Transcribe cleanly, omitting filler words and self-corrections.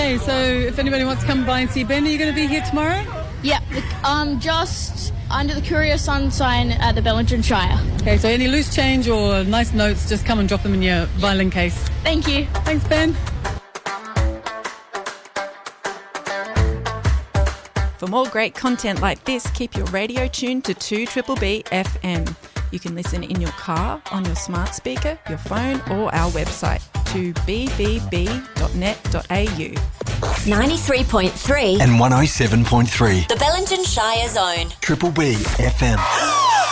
Okay, so if anybody wants to come by and see Ben, are you going to be here tomorrow? Yeah, just under the Courier Sun sign at the Bellingen Shire. Okay, so any loose change or nice notes, just come and drop them in your violin case. Thank you. Thanks, Ben. For more great content like this, keep your radio tuned to 2BBB FM. You can listen in your car, on your smart speaker, your phone or our website, 2bbb.net.au. 93.3 and 107.3. The Bellingen Shire Zone. Triple B FM.